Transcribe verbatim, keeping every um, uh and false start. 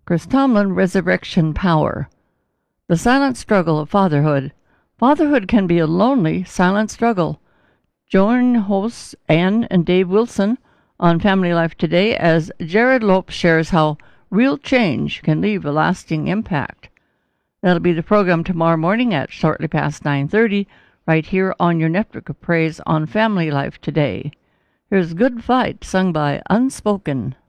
Chris Tomlin, Resurrection Power. The silent struggle of fatherhood. Fatherhood can be a lonely, silent struggle. Join hosts Ann and Dave Wilson on Family Life Today as Jared Lope shares how real change can leave a lasting impact. That'll be the program tomorrow morning at shortly past nine thirty, right here on your Network of Praise on Family Life Today. Here's Good Fight, sung by Unspoken.